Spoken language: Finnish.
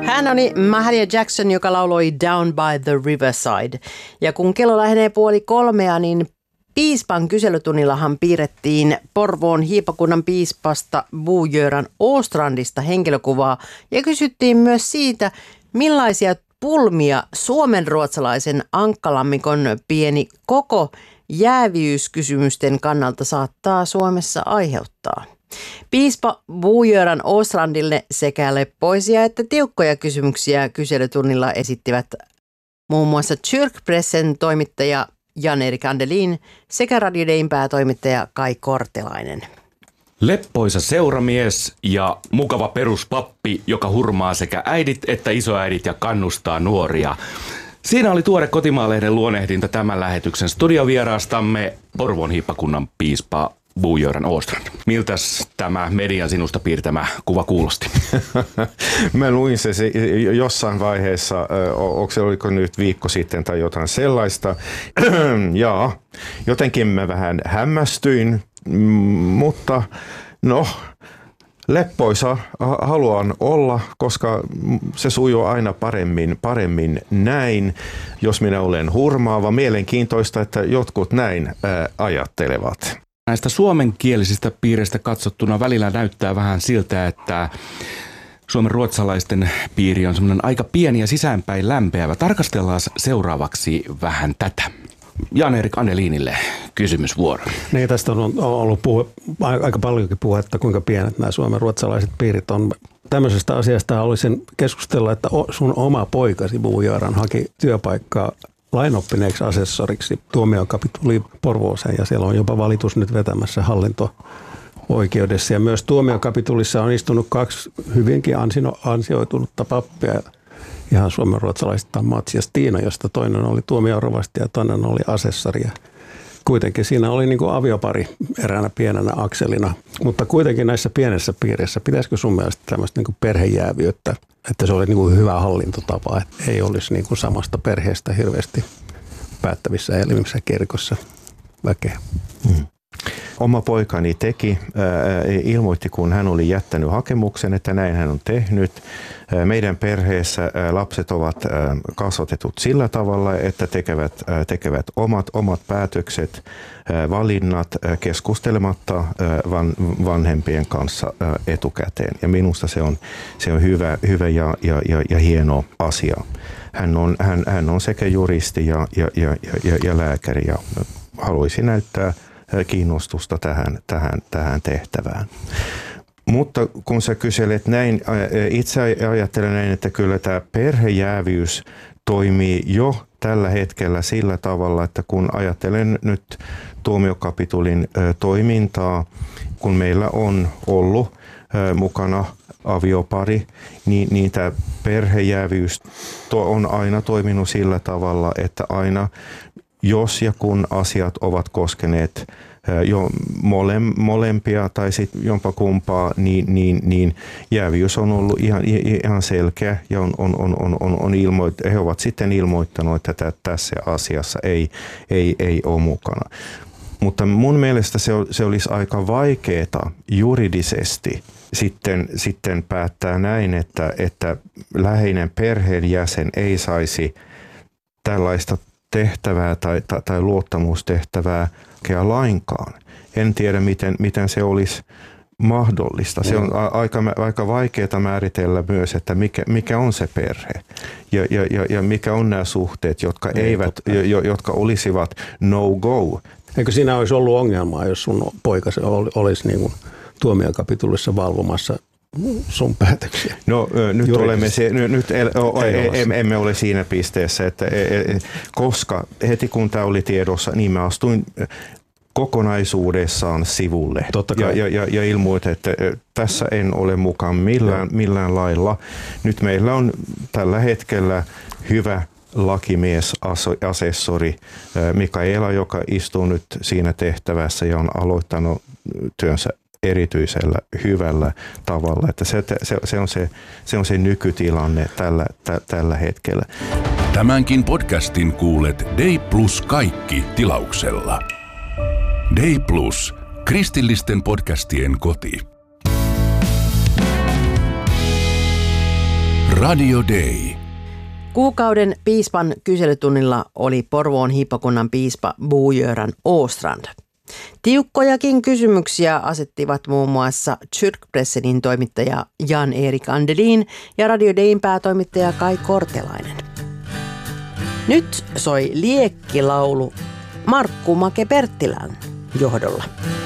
Hän oli Mahalia Jackson, joka lauloi Down by the Riverside. Ja kun kello lähenee 2:30, niin piispan kyselytunnillahan piirrettiin Porvoon hiipakunnan piispasta Bo-Göran Åstrandista henkilökuvaa ja kysyttiin myös siitä, millaisia pulmia suomenruotsalaisen ankkalammikon pieni koko jääviyskysymysten kannalta saattaa Suomessa aiheuttaa. Piispa Bo-Göran Åstrandille sekä leppoisia että tiukkoja kysymyksiä kyselytunnilla esittivät muun muassa Kyrkpressen toimittaja Jan-Erik Andelin sekä Radio Dayn päätoimittaja Kai Kortelainen. Leppoisa seuramies ja mukava peruspappi, joka hurmaa sekä äidit että isoäidit ja kannustaa nuoria. Siinä oli tuore Kotimaalehden luonehdinta tämän lähetyksen studiovieraastamme Porvoon hiippakunnan piispa Bo-Göran Åstrand. Miltäs tämä median sinusta piirtämä kuva kuulosti? Mä luin se jossain vaiheessa, oliko nyt viikko sitten tai jotain sellaista. Ja jotenkin mä vähän hämmästyin, mutta no leppoisa haluan olla, koska se sujuu aina paremmin näin, jos minä olen hurmaava. Mielenkiintoista, että jotkut näin ajattelevat. Näistä suomenkielisistä piireistä katsottuna välillä näyttää vähän siltä, että suomen ruotsalaisten piiri on semmoinen aika pieni ja sisäänpäin lämpeävä. Tarkastellaan seuraavaksi vähän tätä. Jan-Erik Andelinille kysymysvuoro. Niin, tästä on ollut aika paljonkin puhetta, kuinka pienet nämä suomen ruotsalaiset piirit on. Tämmöisestä asiasta haluaisin keskustella, että sun oma poikasi Bo-Göran haki työpaikkaa lainoppineeksi asessoriksi tuomiokapituliin Porvooseen ja siellä on jopa valitus nyt vetämässä hallinto-oikeudessa. Ja myös tuomiokapitulissa on istunut 2 hyvinkin ansioitunutta pappia, ihan suomenruotsalaisista Mats ja Stina, josta toinen oli tuomiorovasti ja toinen oli asessori. Kuitenkin siinä oli niin kuin aviopari eräänä pienenä akselina, mutta kuitenkin näissä pienessä piirissä, pitäisikö sun mielestä tämmöistä niin kuin perhejäävyyttä, että se oli niin kuin hyvä hallintotapa, että ei olisi niin kuin samasta perheestä hirveästi päättävissä elimissä kirkossa väkeä. Oma poikani ilmoitti, kun hän oli jättänyt hakemuksen, että näin hän on tehnyt. Meidän perheessä lapset ovat kasvatetut sillä tavalla, että tekevät omat päätökset, valinnat keskustelematta vanhempien kanssa etukäteen. Ja minusta se on hyvä ja hieno asia. Hän on sekä juristi ja lääkäri ja haluaisi näyttää kiinnostusta tähän tehtävään. Mutta kun sä kyselet näin, itse ajattelen näin, että kyllä tämä perhejäävyys toimii jo tällä hetkellä sillä tavalla, että kun ajattelen nyt tuomiokapitulin toimintaa, kun meillä on ollut mukana aviopari, niin tämä perhejäävyys on aina toiminut sillä tavalla, että aina jos ja kun asiat ovat koskeneet jo molempia tai sitten jompa kumpaa, niin jääviys on ollut ihan selkeä ja he ovat sitten ilmoittaneet, että tässä asiassa ei ole mukana. Mutta mun mielestä se olisi aika vaikeaa juridisesti sitten päättää näin, että läheinen perheenjäsen ei saisi tällaista tehtävää tai luottamustehtävää lainkaan. En tiedä, miten se olisi mahdollista. Se on aika vaikeaa määritellä myös, että mikä on se perhe ja mikä on nämä suhteet, jotka olisivat no-go. Eikö siinä olisi ollut ongelmaa, jos sun poikasi olisi niin kuin tuomiokapitulissa valvomassa sun päätöksiä? No nyt emme ole siinä pisteessä, että koska heti kun tämä oli tiedossa, niin mä astuin kokonaisuudessaan sivulle ja ilmoitin, että tässä en ole mukaan millään lailla. Nyt meillä on tällä hetkellä hyvä lakimies, asessori Mikaela, joka istuu nyt siinä tehtävässä ja on aloittanut työnsä erityisellä hyvällä tavalla. Että se on se nykytilanne tällä hetkellä. Tämänkin podcastin kuulet Day Plus kaikki tilauksella. Day Plus, kristillisten podcastien koti. Radio Day. Kuukauden piispan kyselytunnilla oli Porvoon hiippakunnan piispa Bo-Göran Åstrand. Tiukkojakin kysymyksiä asettivat muun muassa Kyrkpressenin toimittaja Jan-Erik Andelin ja Radio Dayn päätoimittaja Kai Kortelainen. Nyt soi liekkilaulu Markku Make Perttilän johdolla.